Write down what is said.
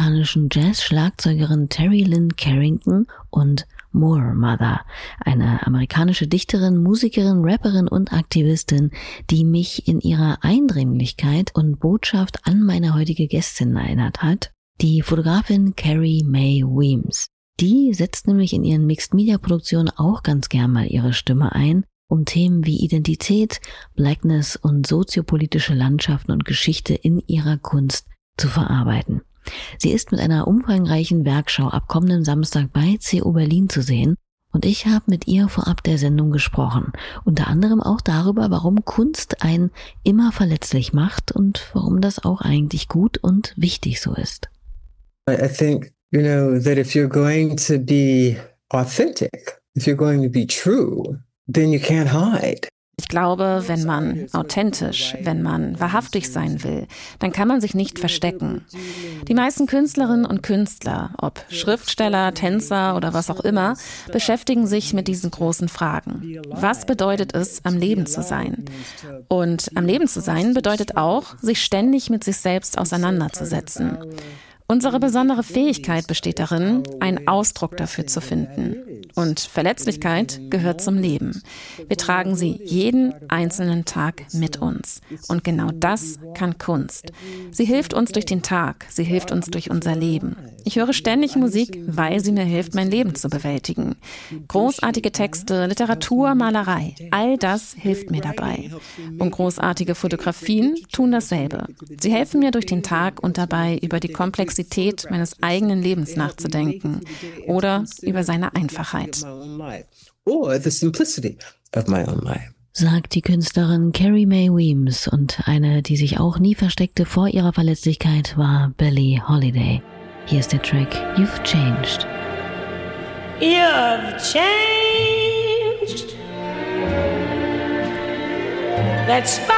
US-amerikanischen Jazz-Schlagzeugerin Terry Lynn Carrington und Moor Mother, eine amerikanische Dichterin, Musikerin, Rapperin und Aktivistin, die mich in ihrer Eindringlichkeit und Botschaft an meine heutige Gästin erinnert hat, die Fotografin Carrie Mae Weems. Die setzt nämlich in ihren Mixed-Media-Produktionen auch ganz gern mal ihre Stimme ein, um Themen wie Identität, Blackness und soziopolitische Landschaften und Geschichte in ihrer Kunst zu verarbeiten. Sie ist mit einer umfangreichen Werkschau ab kommenden Samstag bei CO Berlin zu sehen und ich habe mit ihr vorab der Sendung gesprochen, unter anderem auch darüber, warum Kunst einen immer verletzlich macht und warum das auch eigentlich gut und wichtig so ist. I think, that if you're going to be authentic, if you're going to be true, then you can't hide. Ich glaube, wenn man authentisch, wenn man wahrhaftig sein will, dann kann man sich nicht verstecken. Die meisten Künstlerinnen und Künstler, ob Schriftsteller, Tänzer oder was auch immer, beschäftigen sich mit diesen großen Fragen. Was bedeutet es, am Leben zu sein? Und am Leben zu sein bedeutet auch, sich ständig mit sich selbst auseinanderzusetzen. Unsere besondere Fähigkeit besteht darin, einen Ausdruck dafür zu finden. Und Verletzlichkeit gehört zum Leben. Wir tragen sie jeden einzelnen Tag mit uns. Und genau das kann Kunst. Sie hilft uns durch den Tag, sie hilft uns durch unser Leben. Ich höre ständig Musik, weil sie mir hilft, mein Leben zu bewältigen. Großartige Texte, Literatur, Malerei, all das hilft mir dabei. Und großartige Fotografien tun dasselbe. Sie helfen mir durch den Tag und dabei über die Komplexität meines eigenen Lebens nachzudenken oder über seine Einfachheit. Sagt die Künstlerin Carrie Mae Weems, und eine, die sich auch nie versteckte vor ihrer Verletzlichkeit, war Billie Holiday. Hier ist der Track You've Changed. You've changed. That's